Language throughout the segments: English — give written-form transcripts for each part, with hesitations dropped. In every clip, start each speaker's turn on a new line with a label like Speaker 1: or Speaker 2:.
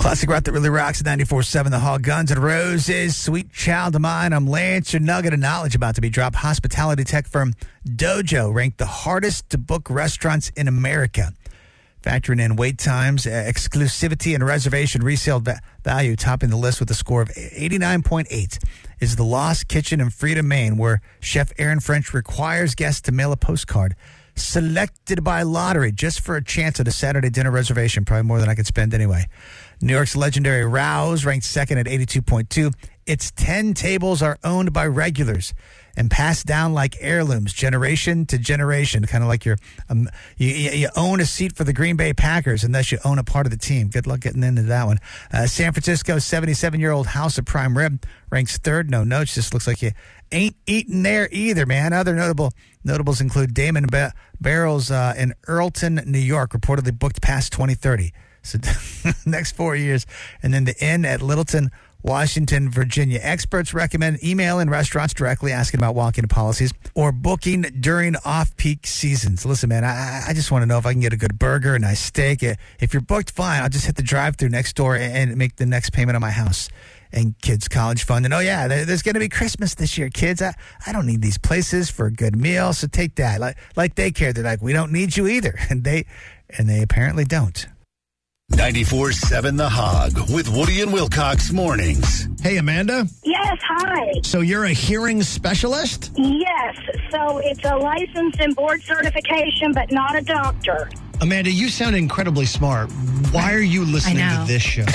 Speaker 1: Classic rock that really rocks at 94.7 The Hog. Guns N' Roses, Sweet Child of Mine. I'm Lance, your nugget of knowledge about to be dropped. Hospitality tech firm Dojo ranked the hardest to book restaurants in America. Factoring in wait times, exclusivity, and reservation resale value, topping the list with a score of 89.8 is the Lost Kitchen in Freedom, Maine, where Chef Aaron French requires guests to mail a postcard selected by lottery just for a chance at a Saturday dinner reservation, probably more than I could spend anyway. New York's legendary Rouse ranked second at 82.2. Its 10 tables are owned by regulars and passed down like heirlooms, generation to generation, kind of like you own a seat for the Green Bay Packers unless you own a part of the team. Good luck getting into that one. San Francisco's 77-year-old House of Prime Rib ranks third. No notes. Just looks like you ain't eating there either, man. Other notables include Damon Barrels in Earlton, New York, reportedly booked past 2030. So next 4 years. And then the Inn at Littleton, Washington, Virginia. Experts recommend emailing restaurants directly asking about walk-in policies or booking during off-peak seasons. Listen, man, I just want to know if I can get a good burger, a nice steak. If you're booked, fine. I'll just hit the drive-thru next door and make the next payment on my house. And kids' college fund. And, oh, yeah, there's going to be Christmas this year, kids. I don't need these places for a good meal, so take that. Like they care. They're like, we don't need you either. And they apparently don't.
Speaker 2: 94.7 The Hog with Woody and Wilcox mornings.
Speaker 3: Hey, Amanda.
Speaker 4: Yes, hi.
Speaker 3: So you're a hearing specialist?
Speaker 4: Yes, so it's a license and board certification, but not a doctor.
Speaker 3: Amanda, you sound incredibly smart. Why are you listening to this show?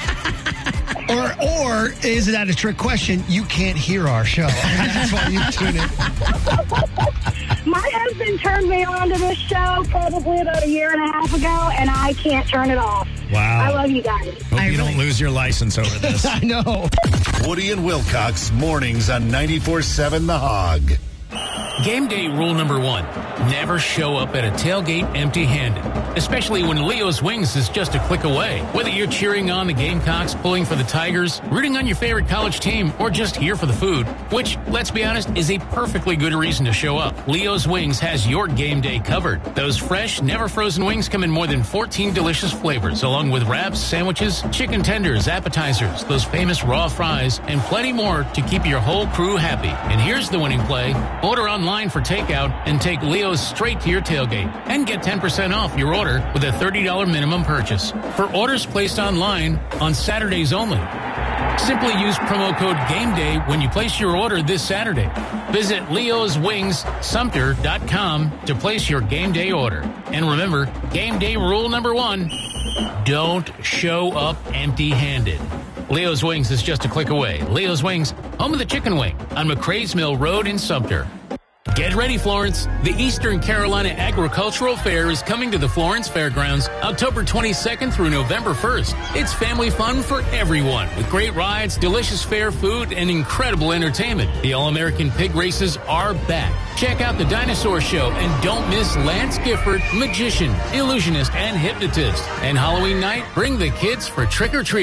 Speaker 3: Or is that a trick question? You can't hear our show. And that's why you tune in.
Speaker 4: My husband turned me on to this show probably about a year and a half ago, and I can't turn it off.
Speaker 5: Wow.
Speaker 4: I love you guys.
Speaker 5: Hope you don't lose your license over this.
Speaker 3: I know.
Speaker 2: Woody and Wilcox mornings on 94.7 The Hog.
Speaker 6: Game day rule number 1. Never show up at a tailgate empty-handed, especially when Leo's Wings is just a click away. Whether you're cheering on the Gamecocks, pulling for the Tigers, rooting on your favorite college team, or just here for the food, which, let's be honest, is a perfectly good reason to show up. Leo's Wings has your game day covered. Those fresh, never-frozen wings come in more than 14 delicious flavors, along with wraps, sandwiches, chicken tenders, appetizers, those famous raw fries, and plenty more to keep your whole crew happy. And here's the winning play. Order online for takeout and take Leo's straight to your tailgate and get 10% off your order with a $30 minimum purchase. For orders placed online on Saturdays only, simply use promo code GAMEDAY when you place your order this Saturday. Visit leoswingssumter.com to place your game day order. And remember, game day rule number 1, don't show up empty-handed. Leo's Wings is just a click away. Leo's Wings, home of the chicken wing on McCrae's Mill Road in Sumter. Get ready, Florence. The Eastern Carolina Agricultural Fair is coming to the Florence Fairgrounds October 22nd through November 1st. It's family fun for everyone with great rides, delicious fair food, and incredible entertainment. The All-American Pig Races are back. Check out the Dinosaur Show and don't miss Lance Gifford, magician, illusionist, and hypnotist. And Halloween night, bring the kids for trick-or-treat.